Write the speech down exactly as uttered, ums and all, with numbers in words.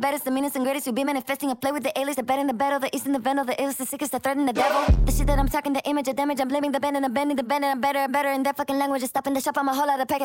baddest, the meanest and greatest. You be manifesting a play with the alias, the bad and the battle, the east and the vandal, the illest, the sickest, the threat and the devil. The shit that I'm talking, the image of damage, I'm blaming the band and I'm bending the band and I'm better and better in that fucking language. Just stopping the shop, I'm a whole lot of package.